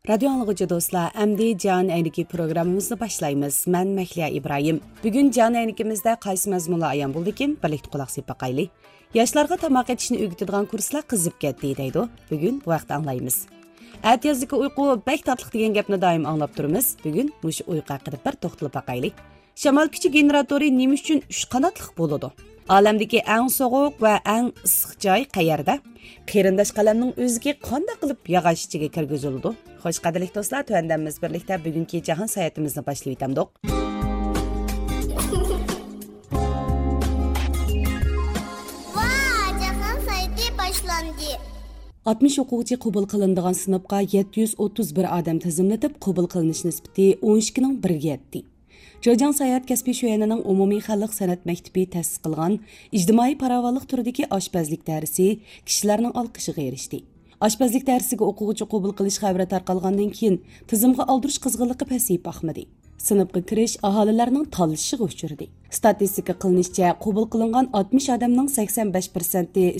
Radyo anlıqıcı dostlar, əmdi Can Əyniki programımızı başlayımız. Mən Məhliya İbrahim. Bugün Can Əynikimizdə qaysı məzmunla ayan buldu kim? Birlikdə qulaq sepaqaylı. Yaşlarga tamaq etishni o'rgatadigan kurslar qizib ketdi deydi. Bugun bu vaqt anglaymiz. Ətiyazdagi uyqu bək tatlıq degan gapni doim anglab turamiz. Bugun mush uyqu haqida bir to'xtalib baqaylik. Shamol kuchi generatori nima uchun 3 qanotliq bo'ladi? Olamdagi eng sovuq va eng issiq joy qayerda? Qarindosh qalamning o'ziga qanday qilib yog'och ichiga kirgiziladi? Xo'sh, qadrli do'stlar, tuandamiz birlikda bugungi jahon sayotimizni boshlayib o'tamdik. Va, jahon sayoti boshlandi. 60 o'quvchi qabul qilinadigan sinfga 731 odam tizimlatib, qabul qilinish nisbati 12 ning 1ga yetdi. Jo'jan sayat kasbiy sho'yanining umumiy xalq san'at maktabi ta'sis qilgan ijtimoiy farovonlik turidagi oshpazlik darsi kishilarning olqishiga erishdi. Oshpazlik darsiga o'quvchi qabul qilish xabari tarqalgandan keyin tizimga oldirish qizg'inligi pasayib boqmadi. Sinfga kirish aholilarning tanlashiga uchradi. Statistika qilinishicha, qabul qilingan 60 odamning 85%